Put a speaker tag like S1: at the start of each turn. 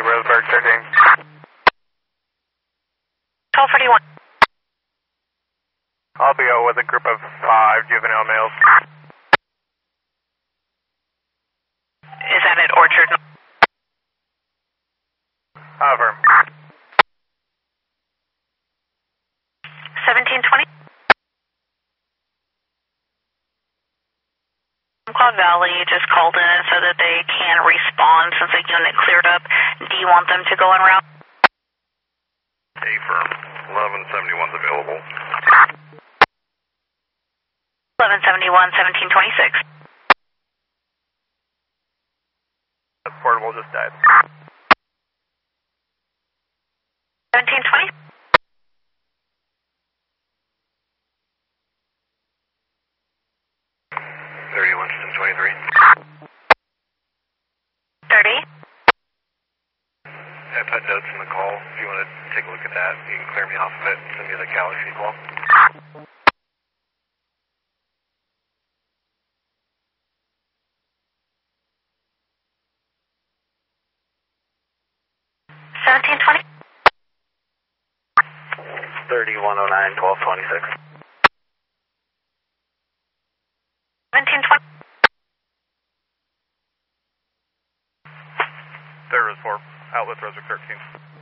S1: Roseburg 13.
S2: 1241.
S1: I'll be out with a group of 5 juvenile males.
S2: Is that at Orchard?
S1: Affirm.
S2: 1720. Cloud Valley just called in and said that they can respond since the unit cleared up. Do you want them to go en route?
S3: Affirm. 1171's available.
S2: 1171, 1726.
S1: Portable just died.
S2: 1720.
S3: Winston 23.
S2: 30.
S3: I put notes in the call. If you want to take a look at that, you can clear me off of it and send me the Galaxy call.
S2: Seventeen 20.
S3: 3109, 1226.
S2: 1720.
S1: There is 4. Outlet Roseburg 13.